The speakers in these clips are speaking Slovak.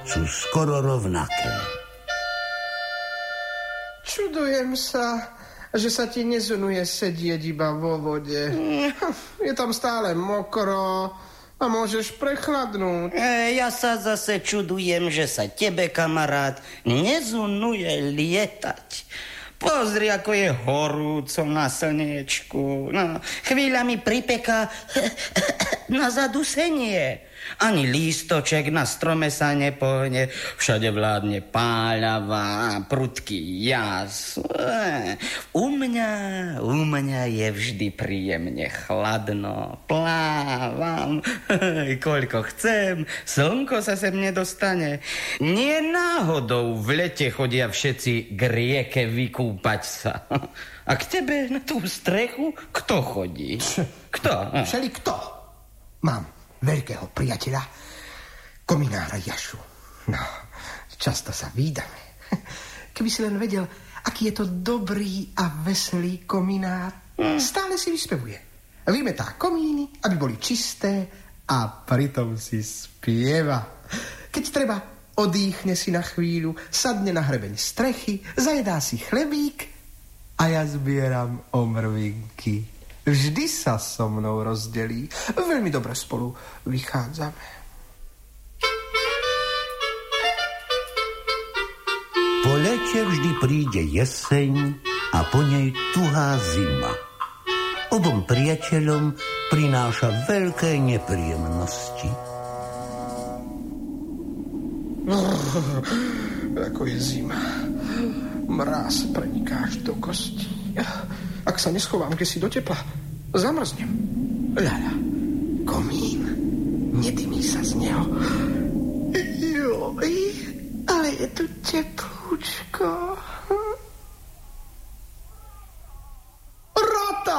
sú skoro rovnaké. Čudujem sa, že sa ti nezunuje sedieť iba vo vode. Je tam stále mokro a môžeš prechladnúť. Ja sa zase čudujem, že sa tebe, kamarát, nezunuje lietať. Pozri, ako je horúco na slniečku. No, chvíľami pripeká na zadusenie. Ani lístoček na strome sa nepohne. Všade vládne páľava, prudký jas. U mňa je vždy príjemne chladno. Plávam, koľko chcem. Slnko sa sem nedostane. Nie náhodou v lete chodia všetci k rieke vykúpať sa. A k tebe na tú strechu kto chodí? Kto? Všeli kto? Mám veľkého priateľa, kominára Jašu. No, často sa vídame. Keby si len vedel, aký je to dobrý a veselý kominár. Stále si vyspevuje. Vymetá komíny, aby boli čisté a pritom si spieva. Keď treba, odýchne si na chvíľu, sadne na hrebeň strechy, zajedá si chlebík a ja zbieram omrvinky. Vždy sa so mnou rozdelí. Veľmi dobre spolu vychádzame. Po lete vždy príde jeseň a po nej tuhá zima. Obom priateľom prináša veľké nepríjemnosti. Ako je zima. Mráz preniká až do kostí. Ak sa neschovám kesi do tepla, zamrznem. Ľaľa, komín, nedymí sa z neho. Joj, ale je tu teplúčko. Rata!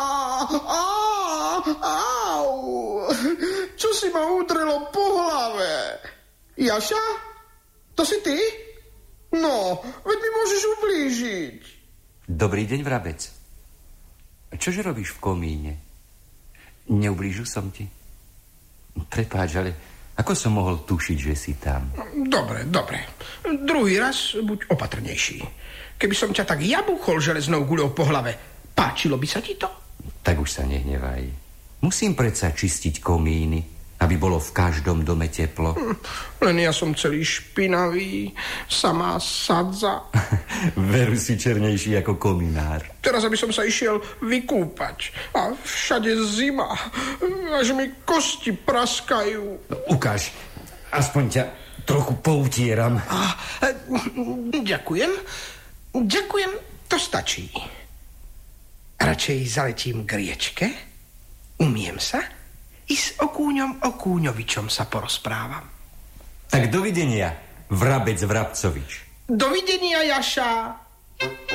Au! Čo si ma udrelo po hlave? Jaša? To si ty? No, veď mi môžeš ublížiť. Dobrý deň, vrabec. Čože robíš v komíne? Neublížil som ti? Prepáč, ale ako som mohol tušiť, že si tam? Dobre. Druhý raz buď opatrnejší. Keby som ťa tak jabuchol železnou guľou po hlave, páčilo by sa ti to? Tak už sa nehnevaj. Musím predsa čistiť komíny, aby bolo v každom dome teplo. Len ja som celý špinavý, samá sadza. Veru si černejší ako kominár. Teraz, aby som sa išiel vykúpať. A všade zima. Až mi kosti praskajú. Ukáž, aspoň ťa trochu poutieram. Ďakujem, to stačí. Radšej zaletím k riečke, umiem sa i s Okúňovičom sa porozprávam. Tak dovidenia, vrabec Vrabcovič. Dovidenia, Jaša.